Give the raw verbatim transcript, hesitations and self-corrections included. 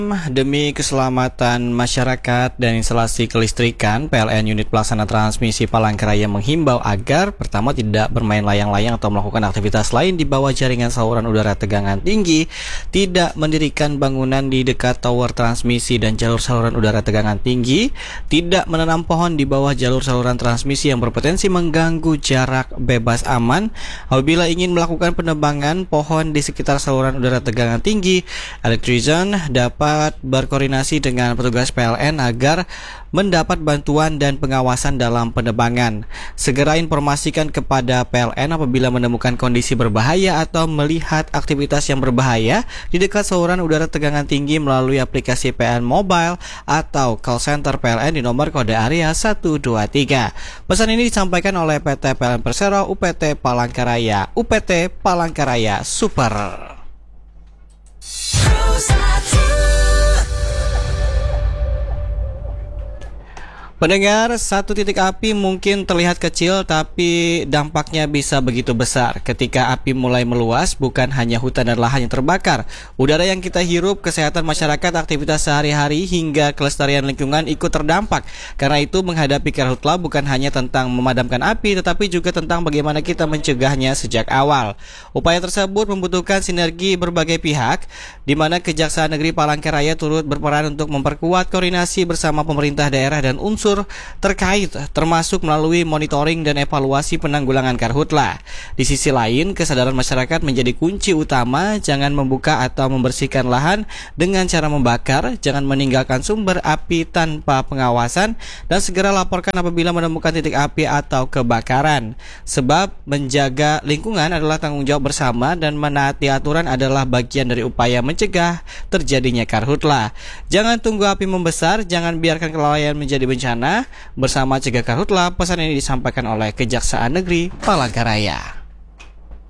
Demi keselamatan masyarakat dan instalasi kelistrikan, P L N Unit Pelaksana Transmisi Palangkaraya menghimbau agar pertama tidak bermain layang-layang atau melakukan aktivitas lain di bawah jaringan saluran udara tegangan tinggi, tidak mendirikan bangunan di dekat tower transmisi dan jalur saluran udara tegangan tinggi, tidak menanam pohon di bawah jalur saluran transmisi yang berpotensi mengganggu jarak bebas aman. Apabila ingin melakukan penebangan pohon di sekitar saluran udara tegangan tinggi, Electrician dapat berkoordinasi dengan petugas P L N agar mendapat bantuan dan pengawasan dalam penebangan. Segera informasikan kepada P L N apabila menemukan kondisi berbahaya atau melihat aktivitas yang berbahaya di dekat saluran udara tegangan tinggi melalui aplikasi P L N Mobile atau call center P L N di nomor kode area satu dua tiga. Pesan ini disampaikan oleh P T P L N Persero U P T Palangkaraya. U P T Palangkaraya Super. Pendengar, satu titik api mungkin terlihat kecil tapi dampaknya bisa begitu besar. Ketika api mulai meluas, bukan hanya hutan dan lahan yang terbakar, udara yang kita hirup, kesehatan masyarakat, aktivitas sehari-hari hingga kelestarian lingkungan ikut terdampak. Karena itu menghadapi karhutla bukan hanya tentang memadamkan api, tetapi juga tentang bagaimana kita mencegahnya sejak awal. Upaya tersebut membutuhkan sinergi berbagai pihak, di mana Kejaksaan Negeri Palangkaraya turut berperan untuk memperkuat koordinasi bersama pemerintah daerah dan unsur terkait, termasuk melalui monitoring dan evaluasi penanggulangan karhutla. Di sisi lain, kesadaran masyarakat menjadi kunci utama. Jangan membuka atau membersihkan lahan dengan cara membakar, jangan meninggalkan sumber api tanpa pengawasan, dan segera laporkan apabila menemukan titik api atau kebakaran. Sebab menjaga lingkungan adalah tanggung jawab bersama dan menaati aturan adalah bagian dari upaya mencegah terjadinya karhutla. Jangan tunggu api membesar, jangan biarkan kelalaian menjadi bencana. Bersama cegah karhutla, pesan ini disampaikan oleh Kejaksaan Negeri Palangkaraya.